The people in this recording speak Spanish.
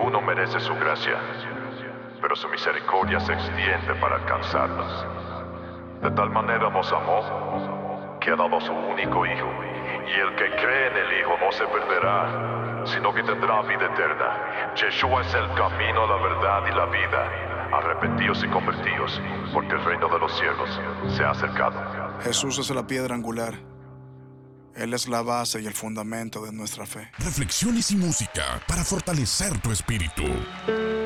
ninguno merece su gracia, pero su misericordia se extiende para alcanzarnos. De tal manera nos amó, que ha dado a su único Hijo, y el que cree en el Hijo no se perderá, sino que tendrá vida eterna. Yeshua es el camino, la verdad y la vida. Arrepentíos y convertíos, porque el reino de los cielos se ha acercado. Jesús es la piedra angular. Él es la base y el fundamento de nuestra fe. Reflexiones y música para fortalecer tu espíritu.